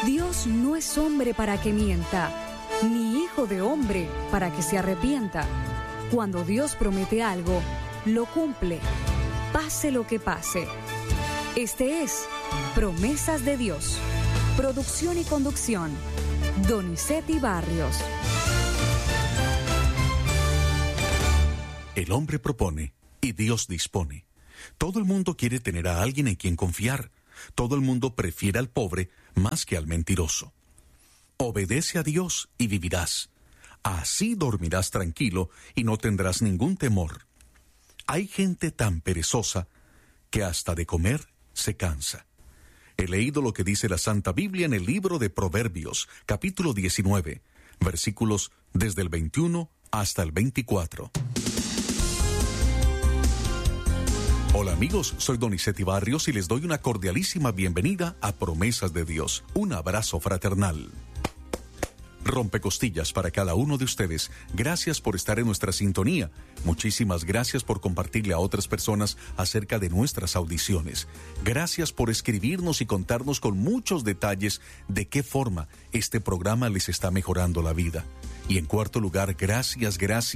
Dios no es hombre para que mienta, ni hijo de hombre para que se arrepienta. Cuando Dios promete algo, lo cumple, pase lo que pase. Este es Promesas de Dios. Producción y conducción, Donizetti Barrios. El hombre propone y Dios dispone. Todo el mundo quiere tener a alguien en quien confiar. Todo el mundo prefiere al pobre más que al mentiroso. Obedece a Dios y vivirás. Así dormirás tranquilo y no tendrás ningún temor. Hay gente tan perezosa que hasta de comer se cansa. He leído lo que dice la Santa Biblia en el libro de Proverbios, capítulo 19, versículos desde el 21 hasta el 24. Hola amigos, soy Donizetti Barrios y les doy una cordialísima bienvenida a Promesas de Dios. Un abrazo fraternal. Rompecostillas para cada uno de ustedes. Gracias por estar en nuestra sintonía. Muchísimas gracias por compartirle a otras personas acerca de nuestras audiciones. Gracias por escribirnos y contarnos con muchos detalles de qué forma este programa les está mejorando la vida. Y en cuarto lugar, gracias,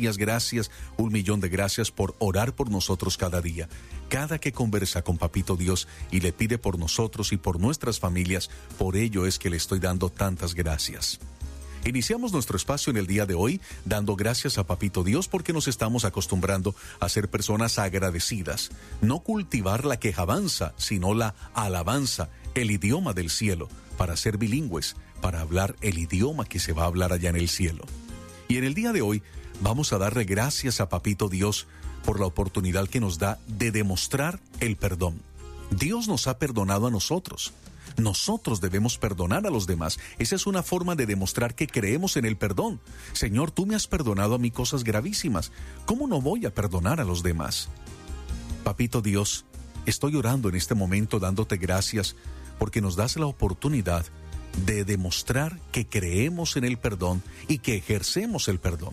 1,000,000 de gracias por orar por nosotros cada día. Cada que conversa con Papito Dios y le pide por nosotros y por nuestras familias, por ello es que le estoy dando tantas gracias. Iniciamos nuestro espacio en el día de hoy dando gracias a Papito Dios porque nos estamos acostumbrando a ser personas agradecidas. No cultivar la quejabanza, sino la alabanza, el idioma del cielo, para ser bilingües, para hablar el idioma que se va a hablar allá en el cielo. Y en el día de hoy vamos a darle gracias a Papito Dios por la oportunidad que nos da de demostrar el perdón. Dios nos ha perdonado a nosotros. Nosotros debemos perdonar a los demás. Esa es una forma de demostrar que creemos en el perdón. Señor, tú me has perdonado a mí cosas gravísimas. ¿Cómo no voy a perdonar a los demás? Papito Dios, estoy orando en este momento dándote gracias porque nos das la oportunidad de demostrar que creemos en el perdón y que ejercemos el perdón.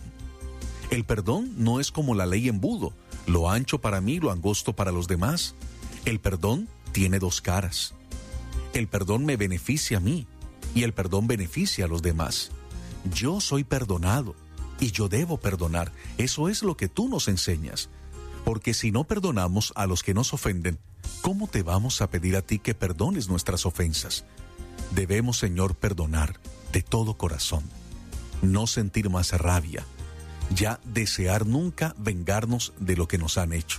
El perdón no es como la ley embudo, lo ancho para mí, lo angosto para los demás. El perdón tiene dos caras. El perdón me beneficia a mí y el perdón beneficia a los demás. Yo soy perdonado y yo debo perdonar. Eso es lo que tú nos enseñas. Porque si no perdonamos a los que nos ofenden, ¿cómo te vamos a pedir a ti que perdones nuestras ofensas? Debemos, Señor, perdonar de todo corazón. No sentir más rabia. Ya desear nunca vengarnos de lo que nos han hecho.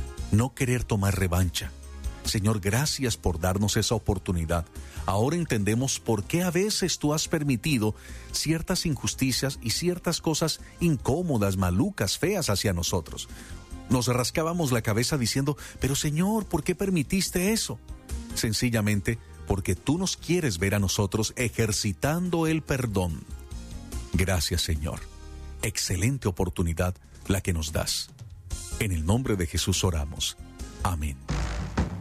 No querer tomar revancha. Señor, gracias por darnos esa oportunidad. Ahora entendemos por qué a veces tú has permitido ciertas injusticias y ciertas cosas incómodas, malucas, feas hacia nosotros. Nos rascábamos la cabeza diciendo, pero Señor, ¿por qué permitiste eso? Sencillamente porque tú nos quieres ver a nosotros ejercitando el perdón. Gracias, Señor. Excelente oportunidad la que nos das. En el nombre de Jesús oramos. Amén.